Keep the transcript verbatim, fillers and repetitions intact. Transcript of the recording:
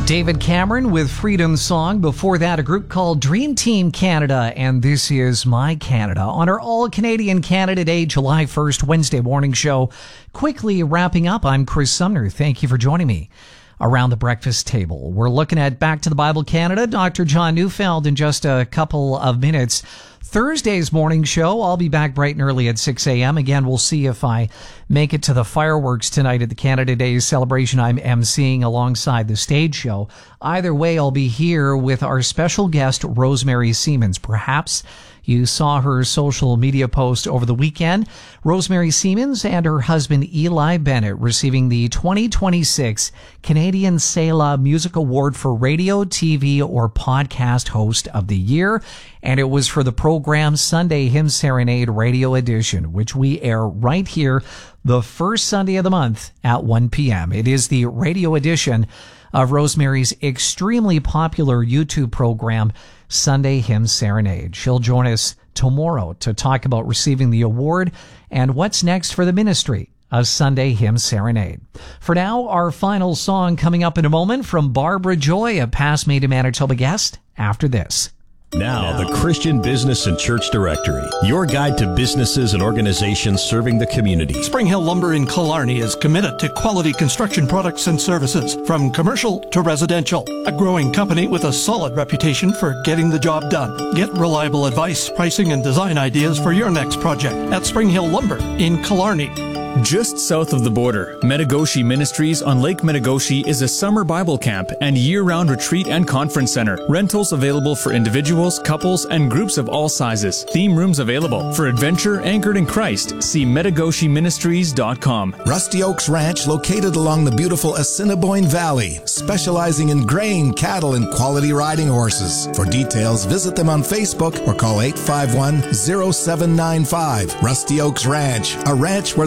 David Cameron with Freedom Song. Before that, a group called Dream Team Canada, and This Is My Canada. On our All-Canadian Canada Day, July first, Wednesday morning show. Quickly wrapping up, I'm Chris Sumner. Thank you for joining me. Around the breakfast table, we're looking at Back to the Bible Canada. Doctor John Neufeld in just a couple of minutes. Thursday's morning show, I'll be back bright and early at six a.m. Again, we'll see if I make it to the fireworks tonight at the Canada Day celebration I'm emceeing alongside the stage show. Either way, I'll be here with our special guest, Rosemary Siemens. Perhaps you saw her social media post over the weekend. Rosemary Siemens and her husband Eli Bennett receiving the twenty twenty-six Canadian Selah Music Award for Radio, T V, or Podcast Host of the Year. And it was for the program Sunday Hymn Serenade Radio Edition, which we air right here the first Sunday of the month at one p.m. It is the radio edition of Rosemary's extremely popular YouTube program, Sunday Hymn Serenade. She'll join us tomorrow to talk about receiving the award and what's next for the ministry of Sunday Hymn Serenade. For now, our final song coming up in a moment from Barbara Joy, a past Made in Manitoba guest, after this. Now, the Christian Business and Church Directory, your guide to businesses and organizations serving the community. Spring Hill Lumber in Killarney is committed to quality construction products and services, from commercial to residential. A growing company with a solid reputation for getting the job done. Get reliable advice, pricing, and design ideas for your next project at Spring Hill Lumber in Killarney. Just south of the border, Metigoshe Ministries on Lake Metigoshe is a summer Bible camp and year-round retreat and conference center. Rentals available for individuals, couples, and groups of all sizes. Theme rooms available. For adventure anchored in Christ, see metigoshe ministries dot com. Rusty Oaks Ranch, located along the beautiful Assiniboine Valley, specializing in grain, cattle, and quality riding horses. For details, visit them on Facebook or call eight five one, zero seven nine five. Rusty Oaks Ranch, a ranch where